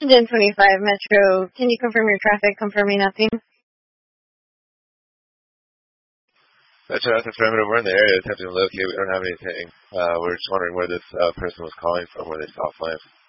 1025 Metro. Can you confirm your traffic? Confirming nothing. Metro, that's affirmative. We're in the area attempting to locate. We don't have anything. We're just wondering where this person was calling from, where they saw flames.